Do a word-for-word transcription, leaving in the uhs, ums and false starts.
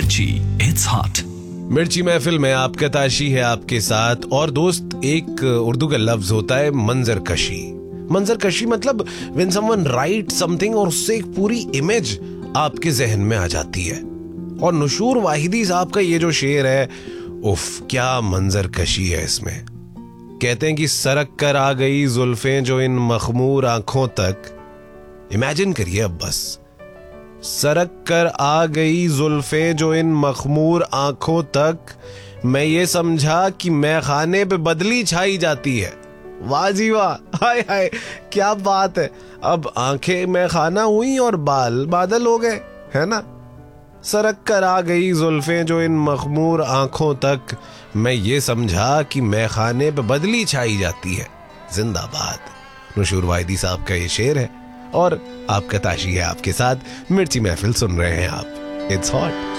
मिर्ची, it's hot. मिर्ची महफिल में आपका ताशी है आपके साथ। और दोस्त, एक उर्दू का लफ्ज होता है मंजर कशी। मंजर कशी मतलब व्हेन समवन राइट समथिंग और उससे एक पूरी इमेज आपके जहन में आ जाती है। और नुशूर वाहिदी साहब का ये जो शेर है, उफ क्या मंजर कशी है इसमें। कहते हैं कि सरक कर आ गई जुल्फें जो इन मखमूर आंखों तक। इमेजिन करिए अब बस, सरक कर आ गई जुल्फें जो इन मखमूर आंखों तक, मैं ये समझा कि मैं खाने पे बदली छाई जाती है। वाह जी वाह, हाय हाय क्या बात है। अब आंखें मैं खाना हुई और बाल बादल हो गए, है ना। सरक कर आ गई जुल्फें जो इन मखमूर आंखों तक, मैं ये समझा कि मैं खाने पे बदली छाई जाती है। जिंदाबाद। नुशूर वाहिदी साहब का ये शेर है और आपका ताशी है आपके साथ। मिर्ची महफिल सुन रहे हैं आप। It's hot.